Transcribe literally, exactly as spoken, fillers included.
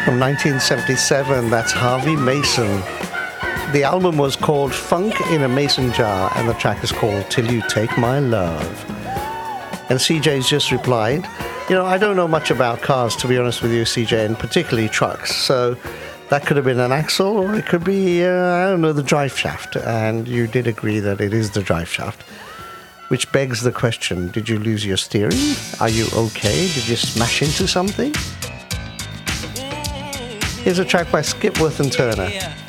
From nineteen seventy-seven, that's Harvey Mason. The album was called Funk in a Mason Jar, and the track is called Till You Take My Love. And C J's just replied, you know, I don't know much about cars, to be honest with you, C J, and particularly trucks, so that could have been an axle, or it could be, uh, I don't know, the drive shaft. And you did agree that it is the drive shaft, which begs the question, did you lose your steering? Are you okay? Did you smash into something? Here's a track by Skipworth and Turner.